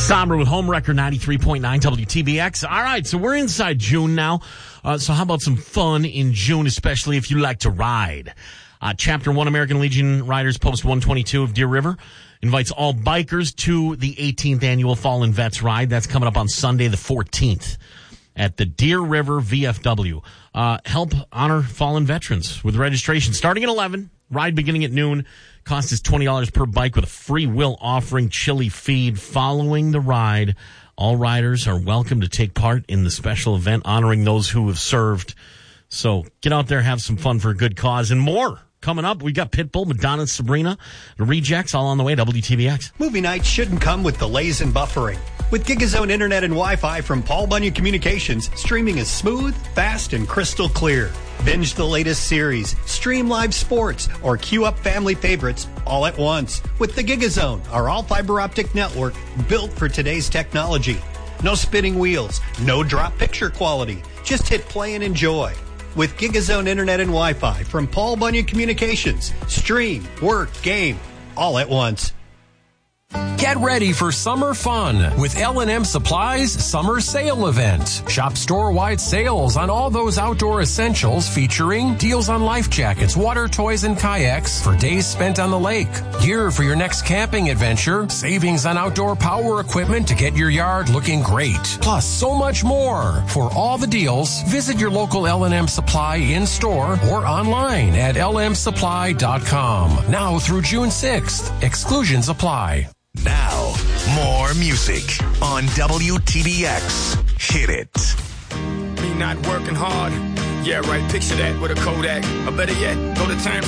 Somber with home record 93.9 WTBX. All right, so we're inside June now. So how about some fun in June, especially if you like to ride? Chapter 1 American Legion Riders Post 122 of Deer River invites all bikers to the 18th annual Fallen Vets Ride. That's coming up on Sunday the 14th at the Deer River VFW. Help honor fallen veterans with registration starting at 11, ride beginning at noon. Cost is $20 per bike with a free will offering, chili feed. Following the ride, all riders are welcome to take part in the special event honoring those who have served. So get out there, have some fun for a good cause, and more. Coming up, we got Pitbull, Madonna, Sabrina, the Rejects, all on the way. WTVX. Movie nights shouldn't come with delays and buffering. With GigaZone Internet and Wi-Fi from Paul Bunyan Communications, streaming is smooth, fast, and crystal clear. Binge the latest series, stream live sports, or queue up family favorites all at once with the GigaZone, our all-fiber optic network built for today's technology. No spinning wheels, no drop picture quality. Just hit play and enjoy. With GigaZone Internet and Wi-Fi from Paul Bunyan Communications, stream, work, game, all at once. Get ready for summer fun with L&M Supply's Summer Sale Event. Shop store-wide sales on all those outdoor essentials featuring deals on life jackets, water toys, and kayaks for days spent on the lake. Gear for your next camping adventure. Savings on outdoor power equipment to get your yard looking great. Plus, so much more. For all the deals, visit your local L&M Supply in-store or online at lmsupply.com. Now through June 6th. Exclusions apply. Now, more music on WTBX. Hit it. Me not working hard. Yeah, right. Picture that with a Kodak. Or better yet, go to time.